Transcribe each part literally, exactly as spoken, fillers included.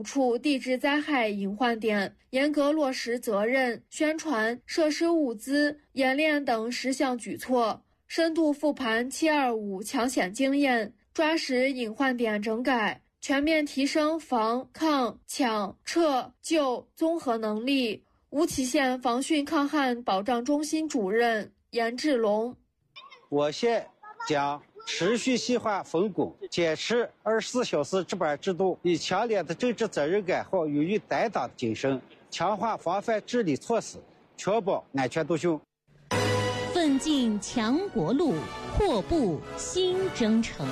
五处地质灾害隐患点，严格落实责任、宣传、设施物资、演练等十项举措，深度复盘七二五抢险经验，抓实隐患点整改，全面提升防、抗、抢、撤、救综合能力。吴起县防汛抗旱保障中心主任严志龙， 我县将持续细化分工，坚持二十四小时值班制度，以强烈的政治责任感和勇于担当的精神，强化防范治理措施，确保安全度汛。 奋进强国路，阔步新征程。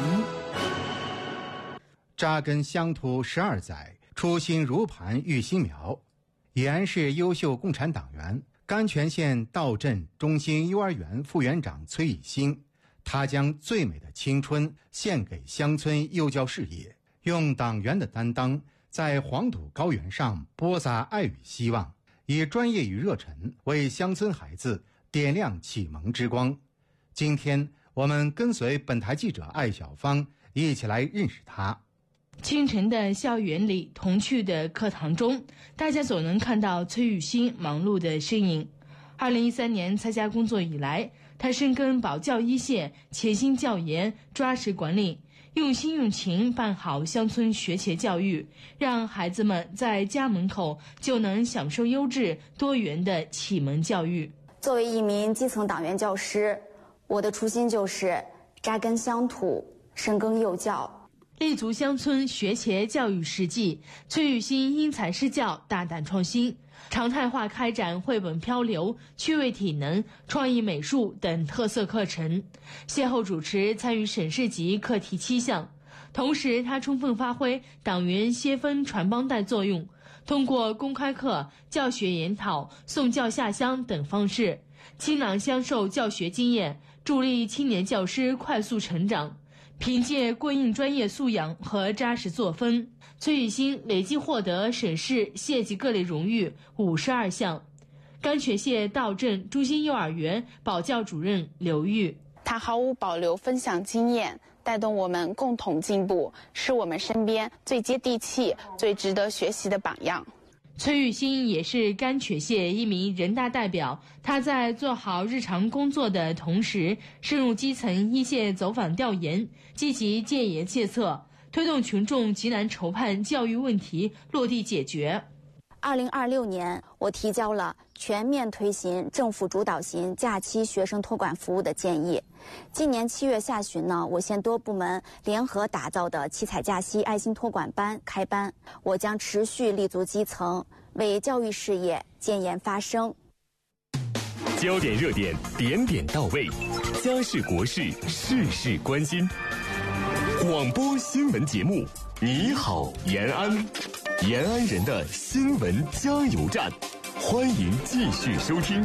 扎根乡土十二载，初心如磐育新苗。延安市优秀共产党员、甘泉县道镇中心幼儿园副园长崔以新，他将最美的青春献给乡村幼教事业，用党员的担当，在黄土高原上播撒爱与希望，以专业与热忱为乡村孩子点亮启蒙之光。今天我们跟随本台记者艾小芳一起来认识他。 清晨的校园里，童趣的课堂中，大家总能看到崔雨欣忙碌的身影。二零一三年参加工作以来，他深耕保教一线，潜心教研，抓实管理，用心用情办好乡村学前教育，让孩子们在家门口就能享受优质多元的启蒙教育。 作为一名基层党员教师，我的初心就是扎根乡土，深耕幼教， 立足乡村学前教育实际。崔雨欣因材施教，大胆创新，常态化开展绘本漂流、趣味体能、创意美术等特色课程，先后主持参与省市级课题七项。同时，他充分发挥党员先锋传帮带作用，通过公开课、教学研讨、送教下乡等方式，倾囊相授教学经验，助力青年教师快速成长。凭借过硬专业素养和扎实作风，崔雨欣累计获得省市县级各类荣誉五十二项。甘泉县道镇中心幼儿园保教主任刘玉， 他毫无保留分享经验，带动我们共同进步，是我们身边最接地气、最值得学习的榜样。 崔雨欣也是甘泉县一名人大代表，他在做好日常工作的同时，深入基层一线走访调研，积极建言献策，推动群众急难愁盼教育问题落地解决。 二零二六年，我提交了全面推行政府主导型假期学生托管服务的建议。今年七月下旬呢，我县多部门联合打造的七彩假期爱心托管班开班，我将持续立足基层，为教育事业建言发声。 焦点热点，点点到位，家事国事，事事关心。广播新闻节目，你好延安，延安人的新闻加油站，欢迎继续收听。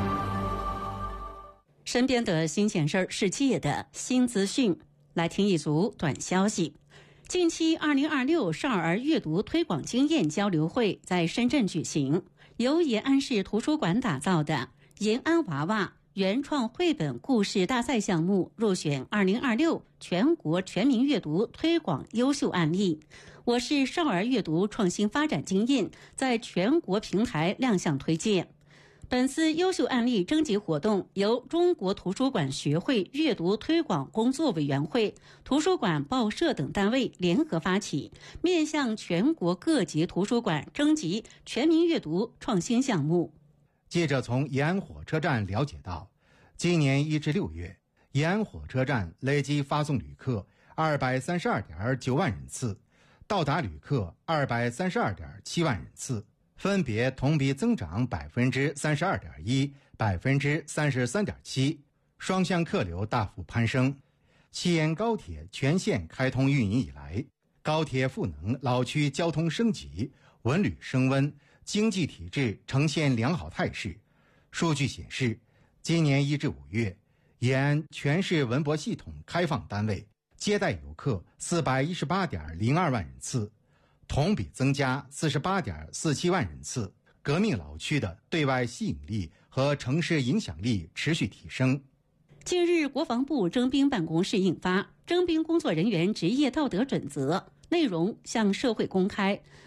身边的新鲜事儿，世界的新资讯，来听一组短消息。近期二零二六少儿阅读推广经验交流会在深圳举行，由延安市图书馆打造的延安娃娃原创绘本故事大赛项目入选二零二六全国全民阅读推广优秀案例。我市少儿阅读创新发展经验在全国平台亮相推荐。本次优秀案例征集活动由中国图书馆学会阅读推广工作委员会、图书馆、报社等单位联合发起，面向全国各级图书馆征集全民阅读创新项目。 记者从延安火车站了解到，今年一至六月，延安火车站累计发送旅客二百三十二点九万人次，到达旅客二百三十二点七万人次，分别同比增长百分之三十二点一、百分之三十三点七，双向客流大幅攀升。西延高铁全线开通运营以来，高铁赋能老区交通升级，文旅升温，经济体制呈现良好态势。数据显示，今年一至五月，延安全市文博系统开放单位接待游客四百一十八点零二万人次，同比增加四十八点四七万人次。革命老区的对外吸引力和城市影响力持续提升。 近日，国防部征兵办公室印发《征兵工作人员职业道德准则》，内容向社会公开，